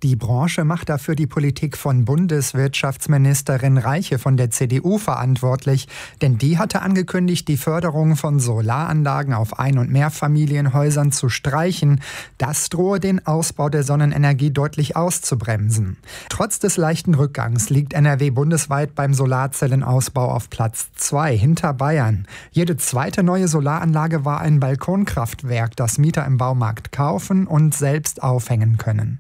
Die Branche macht dafür die Politik von Bundeswirtschaftsministerin Reiche von der CDU verantwortlich, denn die hatte angekündigt, die Förderung von Solaranlagen auf Ein- und Mehrfamilienhäusern zu streichen. Das drohe den Ausbau der Sonnenenergie deutlich auszubremsen. Trotz des leichten Rückgangs liegt NRW bundesweit beim Solarzellenausbau auf Platz 2 hinter Bayern. Jede zweite neue Solaranlage war ein Balkonkraftwerk, das Mieter im Baumarkt kaufen und selbst aufhängen können.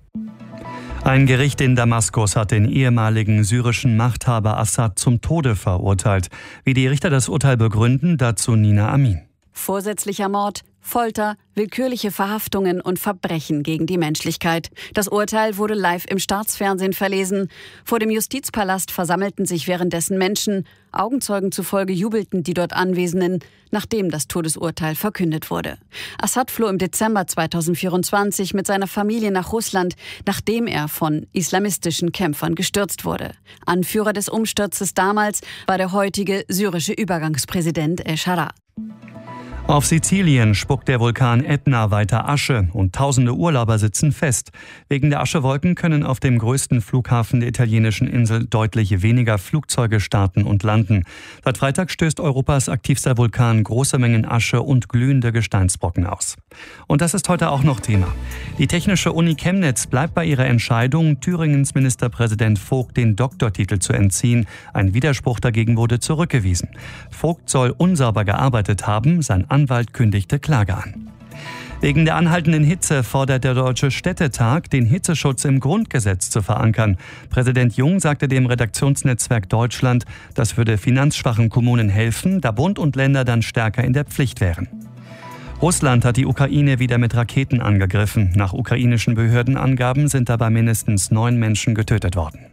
Ein Gericht in Damaskus hat den ehemaligen syrischen Machthaber Assad zum Tode verurteilt. Wie die Richter das Urteil begründen, dazu Nina Amin. Vorsätzlicher Mord, Folter, willkürliche Verhaftungen und Verbrechen gegen die Menschlichkeit. Das Urteil wurde live im Staatsfernsehen verlesen. Vor dem Justizpalast versammelten sich währenddessen Menschen. Augenzeugen zufolge jubelten die dort Anwesenden, nachdem das Todesurteil verkündet wurde. Assad floh im Dezember 2024 mit seiner Familie nach Russland, nachdem er von islamistischen Kämpfern gestürzt wurde. Anführer des Umsturzes damals war der heutige syrische Übergangspräsident El-Shara. Auf Sizilien spuckt der Vulkan Ätna weiter Asche und tausende Urlauber sitzen fest. Wegen der Aschewolken können auf dem größten Flughafen der italienischen Insel deutlich weniger Flugzeuge starten und landen. Seit Freitag stößt Europas aktivster Vulkan große Mengen Asche und glühende Gesteinsbrocken aus. Und das ist heute auch noch Thema. Die Technische Uni Chemnitz bleibt bei ihrer Entscheidung, Thüringens Ministerpräsident Vogt den Doktortitel zu entziehen. Ein Widerspruch dagegen wurde zurückgewiesen. Vogt soll unsauber gearbeitet haben, sein Anwalt kündigte Klage an. Wegen der anhaltenden Hitze fordert der Deutsche Städtetag, den Hitzeschutz im Grundgesetz zu verankern. Präsident Jung sagte dem Redaktionsnetzwerk Deutschland, das würde finanzschwachen Kommunen helfen, da Bund und Länder dann stärker in der Pflicht wären. Russland hat die Ukraine wieder mit Raketen angegriffen. Nach ukrainischen Behördenangaben sind dabei mindestens 9 Menschen getötet worden.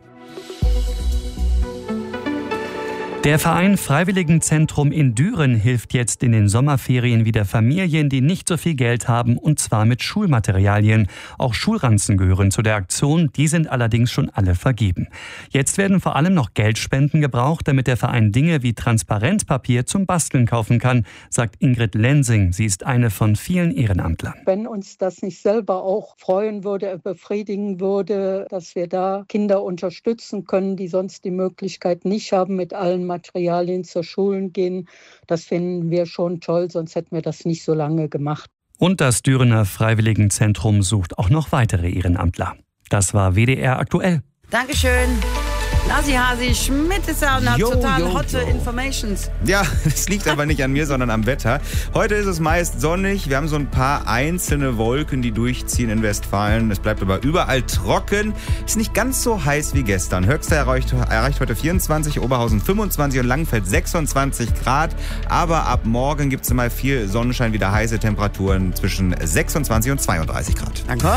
Der Verein Freiwilligenzentrum in Düren hilft jetzt in den Sommerferien wieder Familien, die nicht so viel Geld haben, und zwar mit Schulmaterialien. Auch Schulranzen gehören zu der Aktion, die sind allerdings schon alle vergeben. Jetzt werden vor allem noch Geldspenden gebraucht, damit der Verein Dinge wie Transparentpapier zum Basteln kaufen kann, sagt Ingrid Lensing. Sie ist eine von vielen Ehrenamtlern. Wenn uns das nicht selber auch freuen würde, befriedigen würde, dass wir da Kinder unterstützen können, die sonst die Möglichkeit nicht haben, mit allen Materialien zur Schulen gehen. Das finden wir schon toll, sonst hätten wir das nicht so lange gemacht. Und das Dürener Freiwilligenzentrum sucht auch noch weitere Ehrenamtler. Das war WDR aktuell. Dankeschön. Nasi Hasi Schmidt ist da und hat total hotte Informations. Ja, es liegt aber nicht an mir, sondern am Wetter. Heute ist es meist sonnig. Wir haben so ein paar einzelne Wolken, die durchziehen in Westfalen. Es bleibt aber überall trocken. Ist nicht ganz so heiß wie gestern. Höchster erreicht heute 24, Oberhausen 25 und Langenfeld 26 Grad. Aber ab morgen gibt es mal viel Sonnenschein, wieder heiße Temperaturen zwischen 26 und 32 Grad. Danke.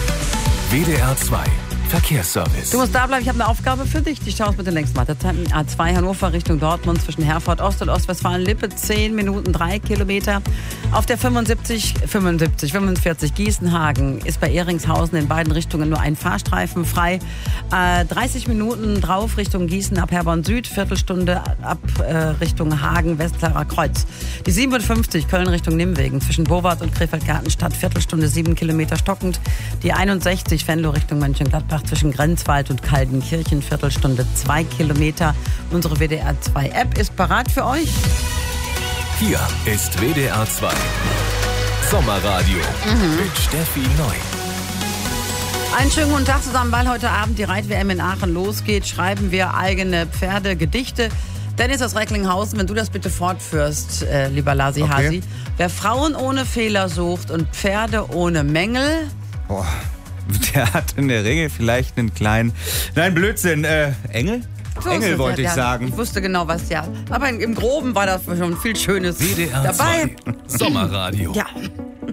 WDR 2 Verkehrsservice. Du musst da bleiben, ich habe eine Aufgabe für dich. Die schaust mit den Längswartezeiten. A2 Hannover Richtung Dortmund zwischen Herford Ost und Ostwestfalen-Lippe 10 Minuten 3 Kilometer. Auf der 45 Gießenhagen ist bei Ehringshausen in beiden Richtungen nur ein Fahrstreifen frei. 30 Minuten drauf Richtung Gießen ab Herborn Süd, Viertelstunde ab Richtung Hagen, Westlarer Kreuz. Die 57 Köln Richtung Nimwegen zwischen Bowart und Krefeld-Gartenstadt, Viertelstunde 7 Kilometer stockend. Die 61 Venlo Richtung Mönchengladbach zwischen Grenzwald und Kaldenkirchen, Viertelstunde 2 Kilometer. Unsere WDR 2 App ist parat für euch. Hier ist WDR 2 Sommerradio mit Steffi Neu. Einen schönen guten Tag zusammen, weil heute Abend die Reit-WM in Aachen losgeht, schreiben wir eigene Pferdegedichte. Dennis aus Recklinghausen, wenn du das bitte fortführst, lieber Lasi Hasi. Wer Frauen ohne Fehler sucht und Pferde ohne Mängel... Boah, der hat in der Regel vielleicht einen kleinen... Nein, Blödsinn. Engel? So Engel wollte ich sagen. Ich wusste genau was, ja. Aber im Groben war da schon viel Schönes WDR dabei. 2 Sommerradio. Ja.